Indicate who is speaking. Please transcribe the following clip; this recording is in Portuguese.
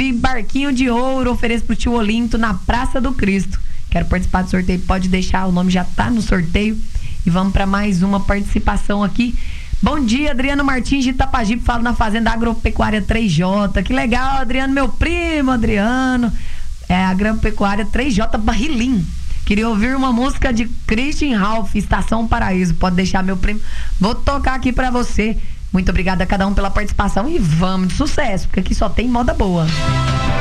Speaker 1: ouvir Barquinho de Ouro, ofereço pro tio Olinto na Praça do Cristo. Quero participar do sorteio, pode deixar, o nome já tá no sorteio. E vamos para mais uma participação aqui. Bom dia, Adriano Martins de Itapajipe, falo na Fazenda Agropecuária 3J. Que legal, Adriano, meu primo, Adriano. É a Agropecuária 3J Barrilim. Queria ouvir uma música de Christian Ralph, Estação Paraíso. Pode deixar, meu primo. Vou tocar aqui pra você. Muito obrigada a cada um pela participação e vamos de sucesso, porque aqui só tem moda boa.